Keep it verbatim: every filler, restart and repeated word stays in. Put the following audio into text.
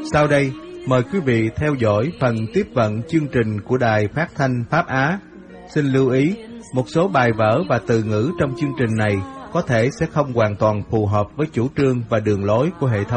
Sau đây, mời quý vị theo dõi phần tiếp vận chương trình của Đài Phát thanh Pháp Á. Xin lưu ý, một số bài vở và từ ngữ trong chương trình này có thể sẽ không hoàn toàn phù hợp với chủ trương và đường lối của hệ thống